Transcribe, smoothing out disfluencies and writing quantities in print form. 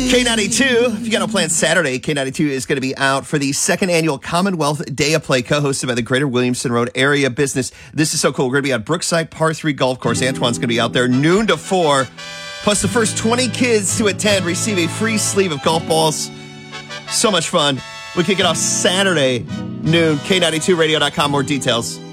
K92, if you got no plans Saturday, K92 is going to be out for the second annual Commonwealth Day of Play, co-hosted by the Greater Williamson Road Area Business. This is so cool. We're going to be at Brookside Par 3 Golf Course. Antoine's going to be out there noon to 4. Plus, the first 20 kids to attend receive a free sleeve of golf balls. So much fun. We kick it off Saturday, noon, K92radio.com. More details.